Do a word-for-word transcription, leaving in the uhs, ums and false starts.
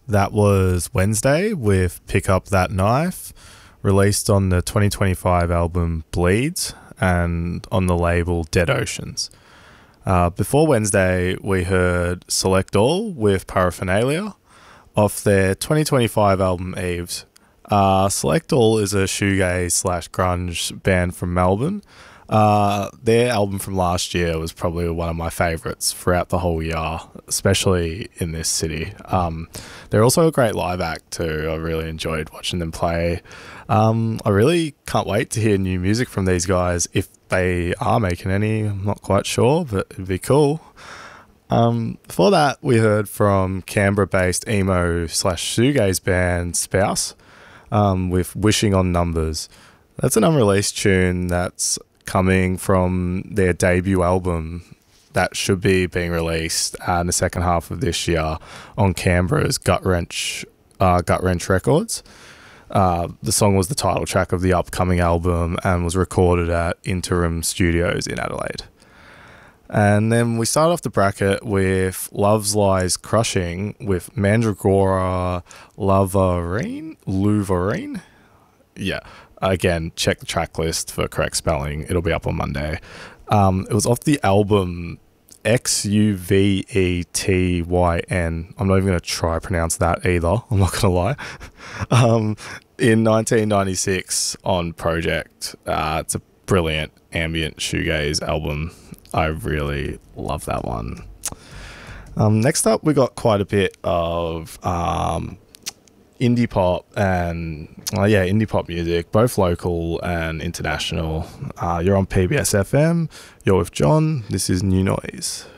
That was Wednesday with Pick Up That Knife, released on the twenty twenty-five album Bleeds and on the label Dead Oceans. Uh, before Wednesday, we heard Select All with Paraphernalia off their twenty twenty-five album Eves. Uh, Select All is a shoegaze slash grunge band from Melbourne. Uh, their album from last year was probably one of my favourites throughout the whole year, especially in this city. Um, they're also a great live act too. I really enjoyed watching them play. Um, I really can't wait to hear new music from these guys. If they are making any, I'm not quite sure, but it'd be cool. Um, before that, we heard from Canberra-based emo slash shoegaze band Spouse um, with Wishing on Numbers. That's an unreleased tune that's coming from their debut album that should be being released uh, in the second half of this year on Canberra's Gut Wrench, uh, Gut Wrench Records. Uh, the song was the title track of the upcoming album and was recorded at Interim Studios in Adelaide. And then we start off the bracket with Love's Lies Crushing with Mandragora Lavarine? Louvarine? Yeah. Again, check the track list for correct spelling. It'll be up on Monday. Um, it was off the album X U V E T Y N. I'm not even going to try to pronounce that either. I'm not going to lie. um, in nineteen ninety-six on Project. Uh, it's a brilliant ambient shoegaze album. I really love that one. Um, next up, we got quite a bit of Um, indie pop and uh, yeah indie pop music, both local and international. Uh, you're on P B S F M, you're with John, this is New Noise.